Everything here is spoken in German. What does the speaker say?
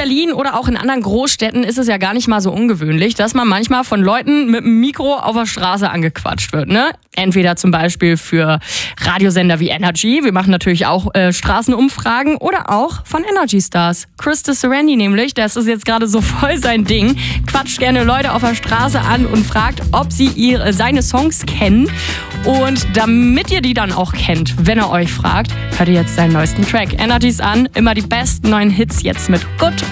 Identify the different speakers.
Speaker 1: Berlin oder auch in anderen Großstädten ist es ja gar nicht mal so ungewöhnlich, dass man manchmal von Leuten mit einem Mikro auf der Straße angequatscht wird, ne? Entweder zum Beispiel für Radiosender wie Energy, wir machen natürlich auch Straßenumfragen, oder auch von Energy Stars. Chris Serendi nämlich, das ist jetzt gerade so voll sein Ding, quatscht gerne Leute auf der Straße an und fragt, ob sie seine Songs kennen. Und damit ihr die dann auch kennt, wenn er euch fragt, hört ihr jetzt seinen neuesten Track. Energy's an, immer die besten neuen Hits jetzt mit Good